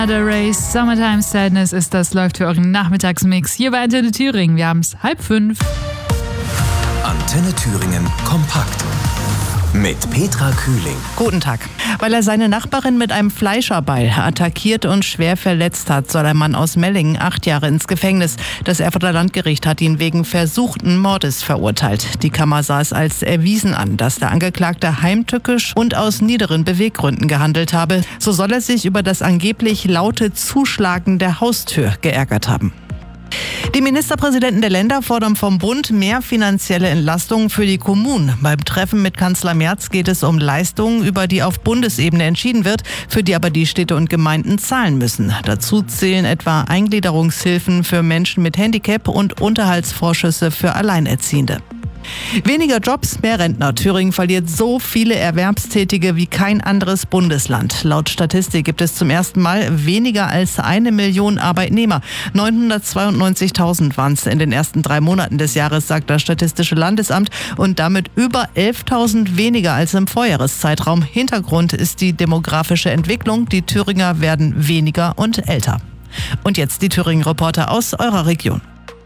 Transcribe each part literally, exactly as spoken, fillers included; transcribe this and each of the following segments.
The Race, Summertime Sadness ist das, läuft für euren Nachmittagsmix hier bei Antenne Thüringen. Wir haben es halb fünf. Antenne Thüringen kompakt mit Petra Kühling. Guten Tag. Weil er seine Nachbarin mit einem Fleischerbeil attackiert und schwer verletzt hat, soll ein Mann aus Mellingen acht Jahre ins Gefängnis. Das Erfurter Landgericht hat ihn wegen versuchten Mordes verurteilt. Die Kammer sah es als erwiesen an, dass der Angeklagte heimtückisch und aus niederen Beweggründen gehandelt habe. So soll er sich über das angeblich laute Zuschlagen der Haustür geärgert haben. Die Ministerpräsidenten der Länder fordern vom Bund mehr finanzielle Entlastungen für die Kommunen. Beim Treffen mit Kanzler Merz geht es um Leistungen, über die auf Bundesebene entschieden wird, für die aber die Städte und Gemeinden zahlen müssen. Dazu zählen etwa Eingliederungshilfen für Menschen mit Handicap und Unterhaltsvorschüsse für Alleinerziehende. Weniger Jobs, mehr Rentner. Thüringen verliert so viele Erwerbstätige wie kein anderes Bundesland. Laut Statistik gibt es zum ersten Mal weniger als eine Million Arbeitnehmer. neunhundertzweiundneunzigtausend waren es in den ersten drei Monaten des Jahres, sagt das Statistische Landesamt, und damit über elftausend weniger als im Vorjahreszeitraum. Hintergrund ist die demografische Entwicklung. Die Thüringer werden weniger und älter. Und jetzt die Thüringen-Reporter aus eurer Region.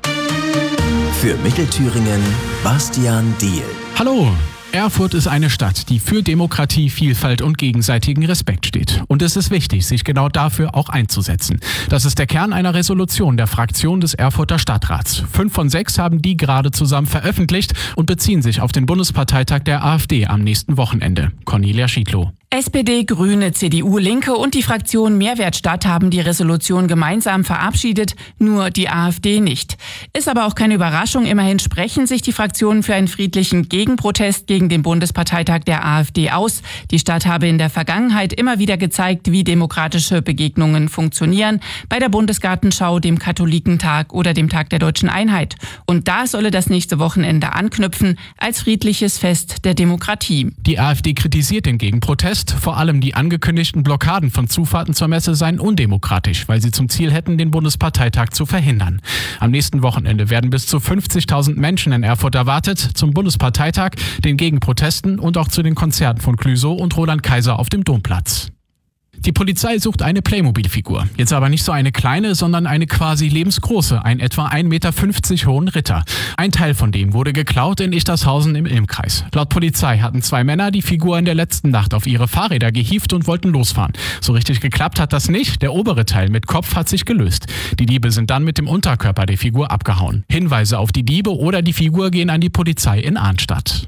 Für Mittelthüringen Bastian Diehl. Hallo! Erfurt ist eine Stadt, die für Demokratie, Vielfalt und gegenseitigen Respekt steht. Und es ist wichtig, sich genau dafür auch einzusetzen. Das ist der Kern einer Resolution der Fraktion des Erfurter Stadtrats. Fünf von sechs haben die gerade zusammen veröffentlicht und beziehen sich auf den Bundesparteitag der AfD am nächsten Wochenende. Cornelia Schiedlow. S P D, Grüne, C D U, Linke und die Fraktion Mehrwertstadt haben die Resolution gemeinsam verabschiedet, nur die AfD nicht. Ist aber auch keine Überraschung, immerhin sprechen sich die Fraktionen für einen friedlichen Gegenprotest gegen den Bundesparteitag der AfD aus. Die Stadt habe in der Vergangenheit immer wieder gezeigt, wie demokratische Begegnungen funktionieren, bei der Bundesgartenschau, dem Katholikentag oder dem Tag der Deutschen Einheit. Und da solle das nächste Wochenende anknüpfen, als friedliches Fest der Demokratie. Die AfD kritisiert den Gegenprotest. Vor allem die angekündigten Blockaden von Zufahrten zur Messe seien undemokratisch, weil sie zum Ziel hätten, den Bundesparteitag zu verhindern. Am nächsten Wochenende werden bis zu fünfzigtausend Menschen in Erfurt erwartet, zum Bundesparteitag, den Gegenprotesten und auch zu den Konzerten von Clouseau und Roland Kaiser auf dem Domplatz. Die Polizei sucht eine Playmobil-Figur. Jetzt aber nicht so eine kleine, sondern eine quasi lebensgroße, ein etwa ein Meter fünfzig hohen Ritter. Ein Teil von dem wurde geklaut in Ichtershausen im Ilmkreis. Laut Polizei hatten zwei Männer die Figur in der letzten Nacht auf ihre Fahrräder gehievt und wollten losfahren. So richtig geklappt hat das nicht. Der obere Teil mit Kopf hat sich gelöst. Die Diebe sind dann mit dem Unterkörper der Figur abgehauen. Hinweise auf die Diebe oder die Figur gehen an die Polizei in Arnstadt.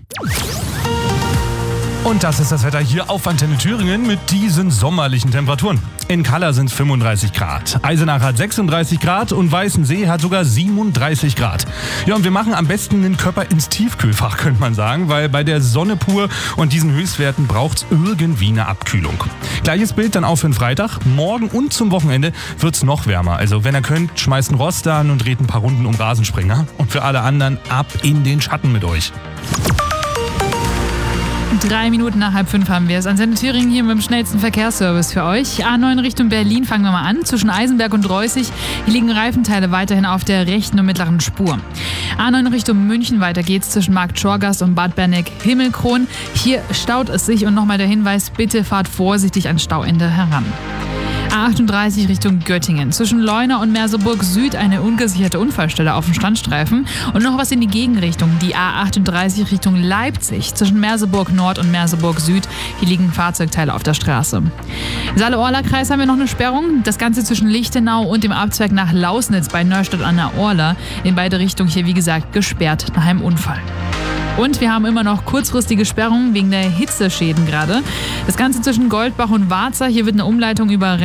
Und das ist das Wetter hier auf Antenne Thüringen mit diesen sommerlichen Temperaturen. In Kalla sind es fünfunddreißig Grad, Eisenach hat sechsunddreißig Grad und Weißensee hat sogar siebenunddreißig Grad. Ja, und wir machen am besten den Körper ins Tiefkühlfach, könnte man sagen, weil bei der Sonne pur und diesen Höchstwerten braucht es irgendwie eine Abkühlung. Gleiches Bild dann auch für den Freitag. Morgen und zum Wochenende wird es noch wärmer. Also wenn ihr könnt, schmeißt einen Rost an und dreht ein paar Runden um Rasensprenger. Und für alle anderen ab in den Schatten mit euch. Drei Minuten nach halb fünf haben wir es. Antenne Thüringen hier mit dem schnellsten Verkehrsservice für euch. A neun Richtung Berlin, fangen wir mal an. Zwischen Eisenberg und Reußig. Hier liegen Reifenteile weiterhin auf der rechten und mittleren Spur. A neun Richtung München, weiter geht's zwischen Markt Schorgast und Bad Berneck-Himmelkron. Hier staut es sich und nochmal der Hinweis, bitte fahrt vorsichtig ans Stauende heran. A achtunddreißig Richtung Göttingen. Zwischen Leuna und Merseburg Süd eine ungesicherte Unfallstelle auf dem Standstreifen. Und noch was in die Gegenrichtung. Die A achtunddreißig Richtung Leipzig. Zwischen Merseburg Nord und Merseburg Süd. Hier liegen Fahrzeugteile auf der Straße. Im Saale-Orla-Kreis haben wir noch eine Sperrung. Das Ganze zwischen Lichtenau und dem Abzweig nach Lausnitz bei Neustadt an der Orla. In beide Richtungen hier, wie gesagt, gesperrt nach einem Unfall. Und wir haben immer noch kurzfristige Sperrungen wegen der Hitzeschäden gerade. Das Ganze zwischen Goldbach und Warza. Hier wird eine Umleitung über